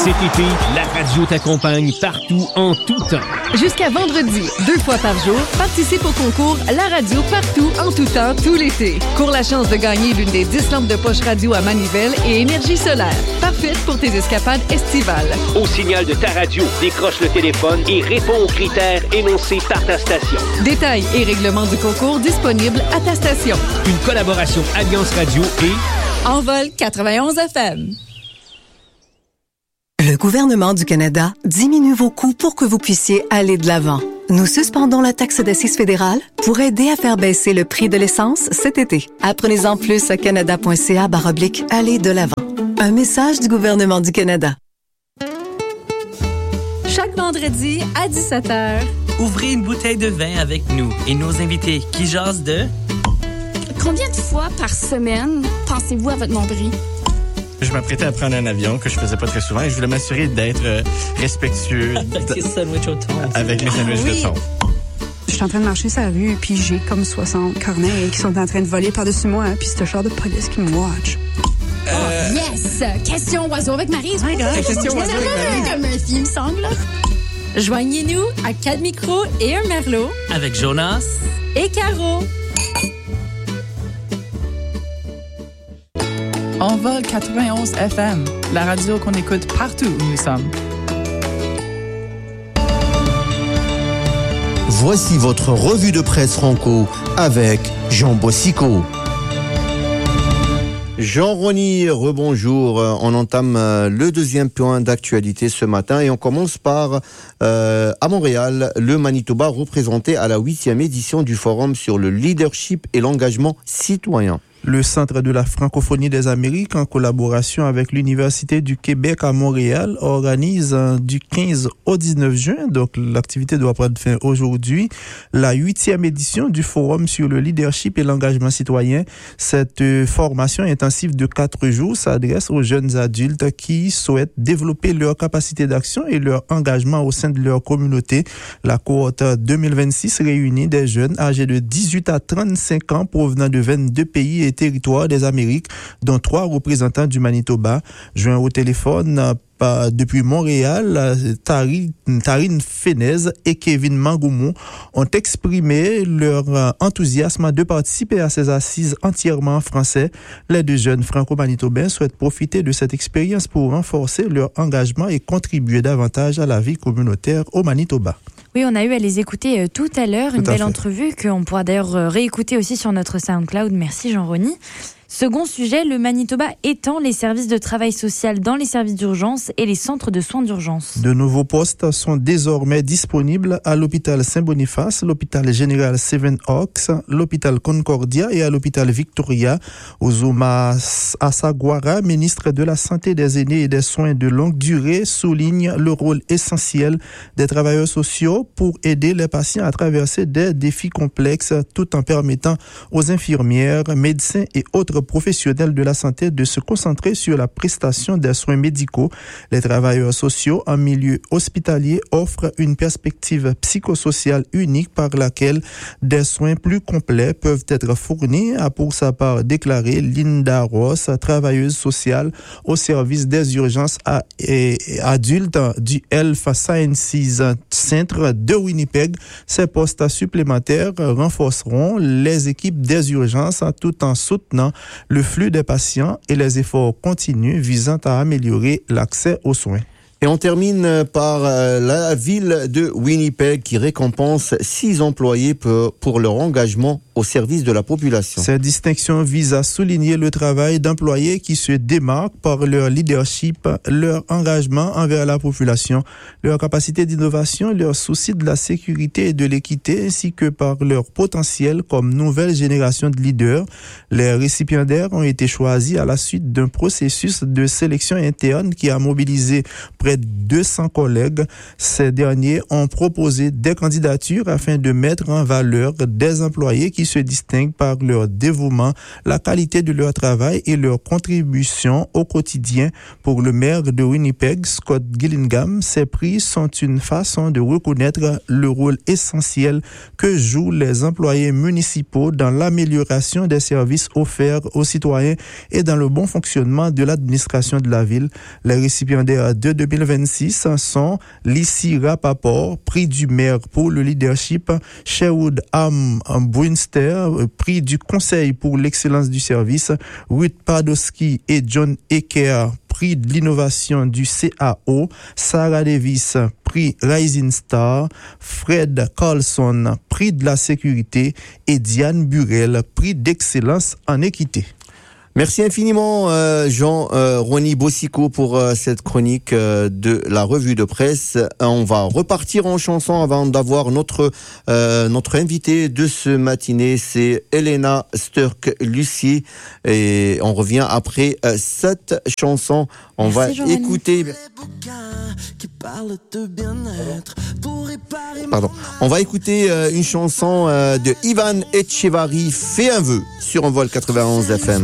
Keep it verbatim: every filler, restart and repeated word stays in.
Cet été, la radio t'accompagne partout, en tout temps. Jusqu'à vendredi, deux fois par jour, participe au concours La radio partout, en tout temps, tout l'été. Cours la chance de gagner l'une des dix lampes de poche radio à manivelle et énergie solaire. Parfaite pour tes escapades estivales. Au signal de ta radio, décroche le téléphone et réponds aux critères énoncés par ta station. Détails et règlements du concours disponibles à ta station. Une collaboration Alliance Radio et Envol quatre-vingt-onze F M. Le gouvernement du Canada diminue vos coûts pour que vous puissiez aller de l'avant. Nous suspendons la taxe d'assises fédérale pour aider à faire baisser le prix de l'essence cet été. Apprenez-en plus à canada.ca barre oblique aller de l'avant. Un message du gouvernement du Canada. Chaque vendredi à dix-sept heures. Ouvrez une bouteille de vin avec nous et nos invités qui jasent de... Combien de fois par semaine pensez-vous à votre nombril? Je m'apprêtais à prendre un avion que je faisais pas très souvent et je voulais m'assurer d'être euh, respectueux avec tes sandwichs au thon. Avec mes sandwichs oui. de thon. Je suis en train de marcher sur la rue puis j'ai comme soixante corneilles qui sont en train de voler par-dessus moi puis c'est le char de police qui me watch. Euh... Oh, yes! Question oiseau avec Marie. Oh my God, question oiseau avec Marie. Comme un film, semble. Joignez-nous à quatre micros et un merlot. Avec Jonas et Caro. Envol quatre-vingt-onze F M, la radio qu'on écoute partout où nous sommes. Voici votre revue de presse franco avec Jean Bossico. Jean Rony, rebonjour. On entame le deuxième point d'actualité ce matin et on commence par, euh, à Montréal, le Manitoba représenté à la huitième édition du Forum sur le leadership et l'engagement citoyen. Le Centre de la francophonie des Amériques, en collaboration avec l'Université du Québec à Montréal, organise du quinze au dix-neuf juin, donc l'activité doit prendre fin aujourd'hui, la huitième édition du Forum sur le leadership et l'engagement citoyen. Cette formation intensive de quatre jours s'adresse aux jeunes adultes qui souhaitent développer leur capacité d'action et leur engagement au sein de leur communauté. La cohorte deux mille vingt-six réunit des jeunes âgés de dix-huit à trente-cinq ans provenant de vingt-deux pays et territoires des Amériques, dont trois représentants du Manitoba. Joints au téléphone par, depuis Montréal, Tari, Tarine Fenez et Kevin Mangoumou ont exprimé leur enthousiasme de participer à ces assises entièrement en français. Les deux jeunes franco-manitobains souhaitent profiter de cette expérience pour renforcer leur engagement et contribuer davantage à la vie communautaire au Manitoba. Oui, on a eu à les écouter euh, tout à l'heure, tout une belle fait. entrevue qu'on pourra d'ailleurs euh, réécouter aussi sur notre SoundCloud. Merci Jean Rony. Second sujet, le Manitoba étend les services de travail social dans les services d'urgence et les centres de soins d'urgence. De nouveaux postes sont désormais disponibles à l'hôpital Saint-Boniface, l'hôpital général Seven Oaks, l'hôpital Concordia et à l'hôpital Victoria. Ozoma Asagwara, ministre de la Santé des aînés et des soins de longue durée, souligne le rôle essentiel des travailleurs sociaux pour aider les patients à traverser des défis complexes tout en permettant aux infirmières, médecins et autres professionnels de la santé de se concentrer sur la prestation des soins médicaux. Les travailleurs sociaux en milieu hospitalier offrent une perspective psychosociale unique par laquelle des soins plus complets peuvent être fournis, a pour sa part déclaré Linda Ross, travailleuse sociale au service des urgences à, et, et adultes du Health Sciences Center de Winnipeg. Ces postes supplémentaires renforceront les équipes des urgences tout en soutenant le flux des patients et les efforts continus visant à améliorer l'accès aux soins. Et on termine par la ville de Winnipeg qui récompense six employés pour, pour leur engagement au service de la population. Cette distinction vise à souligner le travail d'employés qui se démarquent par leur leadership, leur engagement envers la population, leur capacité d'innovation, leur souci de la sécurité et de l'équité, ainsi que par leur potentiel comme nouvelle génération de leaders. Les récipiendaires ont été choisis à la suite d'un processus de sélection interne qui a mobilisé près de deux cents collègues. Ces derniers ont proposé des candidatures afin de mettre en valeur des employés qui qui se distinguent par leur dévouement, la qualité de leur travail et leur contribution au quotidien. Pour le maire de Winnipeg, Scott Gillingham, ces prix sont une façon de reconnaître le rôle essentiel que jouent les employés municipaux dans l'amélioration des services offerts aux citoyens et dans le bon fonctionnement de l'administration de la ville. Les récipiendaires de deux mille vingt-six sont Lissy Rapaport, prix du maire pour le leadership, Sherwood Am Brewster, prix du conseil pour l'excellence du service, Ruth Padowski et John Eker, prix de l'innovation du C A O, Sarah Davis, prix Rising Star, Fred Carlson, prix de la sécurité et Diane Burel, prix d'excellence en équité. Merci infiniment euh, Jean euh, Rony Bossico pour euh, cette chronique euh, de la revue de presse. On va repartir en chanson avant d'avoir notre euh, notre invité de ce matinée, c'est Elena Sturck-Lucie, et on revient après euh, cette chanson. On Merci, va Jean écouter Pardon. On va écouter euh, une chanson euh, de Ivan Etchevarry, Fais un vœu sur Envol quatre-vingt-onze F M.